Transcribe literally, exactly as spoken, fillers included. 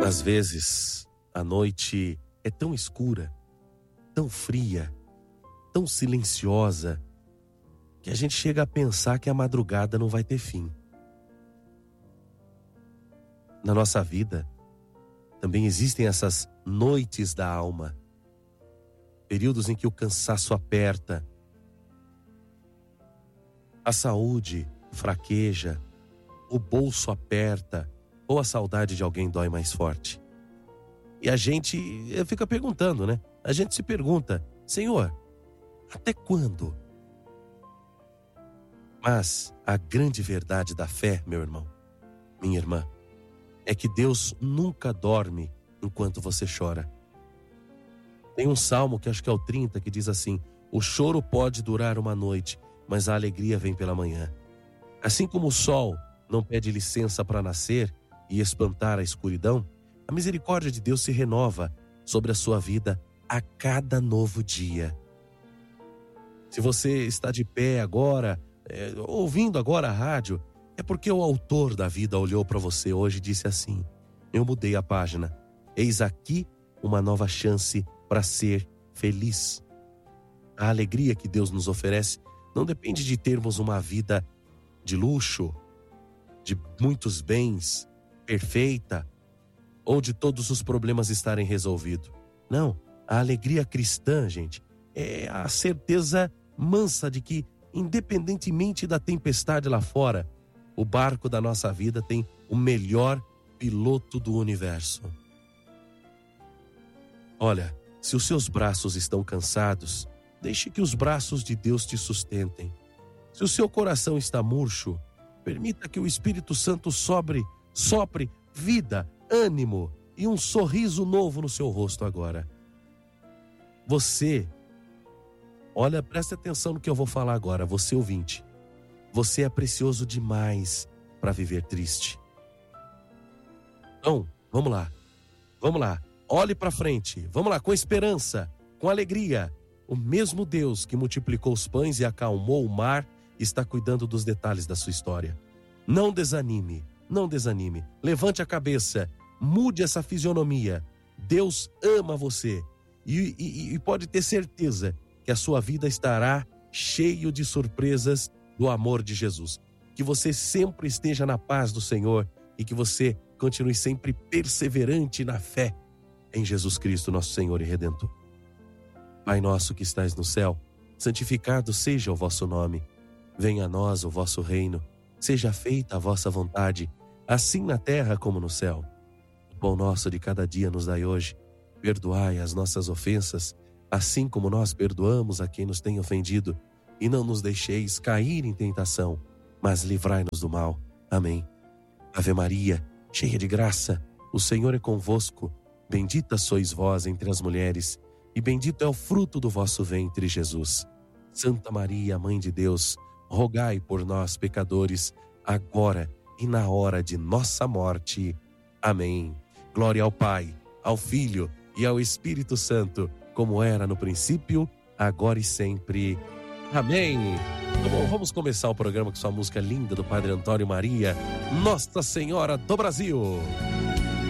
Às vezes, a noite é tão escura, tão fria, tão silenciosa, que a gente chega a pensar que a madrugada não vai ter fim. Na nossa vida, também existem essas noites da alma, períodos em que o cansaço aperta, a saúde fraqueja, o bolso aperta, ou a saudade de alguém dói mais forte. E a gente fica perguntando, né? A gente se pergunta, Senhor, até quando? Mas a grande verdade da fé, meu irmão, minha irmã, é que Deus nunca dorme enquanto você chora. Tem um salmo que acho que é o trinta, que diz assim: o choro pode durar uma noite, mas a alegria vem pela manhã. Assim como o sol não pede licença para nascer e espantar a escuridão, a misericórdia de Deus se renova sobre a sua vida a cada novo dia. Se você está de pé agora, é, ouvindo agora a rádio, é porque o autor da vida olhou para você hoje e disse assim: eu mudei a página, eis aqui uma nova chance para ser feliz. A alegria que Deus nos oferece não depende de termos uma vida de luxo, de muitos bens, perfeita, ou de todos os problemas estarem resolvidos. Não, a alegria cristã, gente, é a certeza mansa de que, independentemente da tempestade lá fora, o barco da nossa vida tem o melhor piloto do universo. Olha, se os seus braços estão cansados, deixe que os braços de Deus te sustentem. Se o seu coração está murcho, permita que o Espírito Santo sobre, sopre vida, ânimo e um sorriso novo no seu rosto agora. Você, olha, preste atenção no que eu vou falar agora, você ouvinte. Você é precioso demais para viver triste. Então, vamos lá, vamos lá, olhe para frente, vamos lá, com esperança, com alegria. O mesmo Deus que multiplicou os pães e acalmou o mar está cuidando dos detalhes da sua história. Não desanime, não desanime. Levante a cabeça, mude essa fisionomia. Deus ama você e, e, e pode ter certeza que a sua vida estará cheio de surpresas do amor de Jesus. Que você sempre esteja na paz do Senhor e que você continue sempre perseverante na fé em Jesus Cristo, nosso Senhor e Redentor. Pai nosso que estais no céu, santificado seja o vosso nome. Venha a nós o vosso reino. Seja feita a vossa vontade, assim na terra como no céu. O pão nosso de cada dia nos dai hoje. Perdoai as nossas ofensas, assim como nós perdoamos a quem nos tem ofendido. E não nos deixeis cair em tentação, mas livrai-nos do mal. Amém. Ave Maria, cheia de graça, o Senhor é convosco. Bendita sois vós entre as mulheres, e bendito é o fruto do vosso ventre, Jesus. Santa Maria, Mãe de Deus, rogai por nós, pecadores, agora e na hora de nossa morte. Amém. Glória ao Pai, ao Filho e ao Espírito Santo, como era no princípio, agora e sempre. Amém. Então, bom, vamos começar o programa com sua música linda do Padre Antônio Maria, Nossa Senhora do Brasil.